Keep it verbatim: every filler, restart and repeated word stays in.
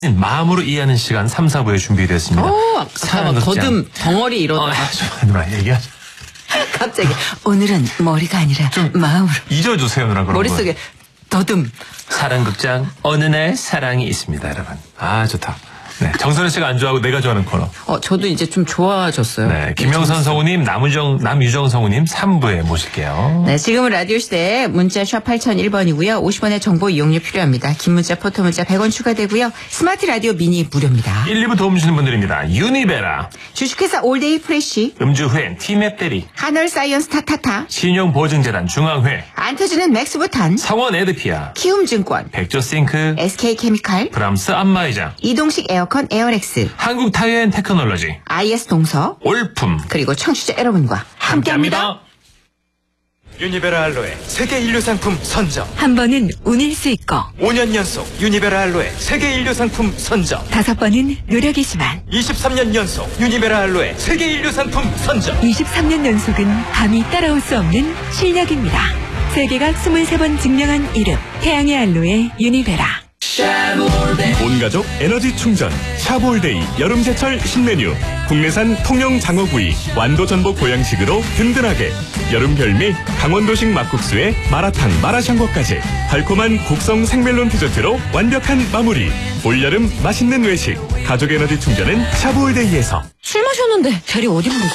마음으로 이해하는 시간 삼, 사 부에 준비되었습니다. 오, 잠깐만, 더듬, 덩어리 이러다가. 어, 잠깐만, 얘기하자. 갑자기, 오늘은 머리가 아니라 좀 마음으로. 잊어주세요, 누나. 그런 머릿속에 더듬. 사랑극장, 어느 날 사랑이 있습니다, 여러분. 아, 좋다. 네, 정선혜 씨가 안 좋아하고 내가 좋아하는 코너. 어, 저도 이제 좀 좋아졌어요. 네, 김영선 성우님, 남유정, 남유정 성우님 삼 부에 모실게요. 네, 지금은 라디오 시대 문자 샵 팔공공일 번이고요. 오십 원의 정보 이용료 필요합니다. 긴 문자, 포토 문자 백 원 추가되고요. 스마트 라디오 미니 무료입니다. 일, 이 부 도움 주시는 분들입니다. 유니베라, 주식회사 올데이 프레쉬, 음주 후엔 티맵 대리, 하늘 사이언스 타타타, 신용보증재단 중앙회, 안 터지는 맥스부탄, 성원 에드피아, 키움증권, 백조싱크, 에스케이케미칼, 브람스 안마의자, 이동식 에어컨 에어렉스, 한국 타이어 앤 테크놀로지, 아이에스 동서, 올품, 그리고 청취자 여러분과 함께합니다. 함께합니다. 유니베라 알로에 세계 인류 상품 선정. 한 번은 운일 수 있고 오 년 연속 유니베라 알로에 세계 인류 상품 선정. 다섯 번은 노력이지만 이십삼 년 연속 유니베라 알로에 세계 인류 상품 선정. 이십삼 년 연속은 감히 따라올 수 없는 실력입니다. 세계가 이십삼 번 증명한 이름 태양의 알로에 유니베라. 온가족 에너지 충전 샤볼데이 여름제철 신메뉴 국내산 통영 장어구이 완도 전복 보양식으로 든든하게 여름 별미 강원도식 막국수에 마라탕 마라샹궈까지 달콤한 곡성 생멜론 디저트로 완벽한 마무리. 올여름 맛있는 외식 가족 에너지 충전은 샤볼데이에서. 술 마셨는데 별이 어디 보고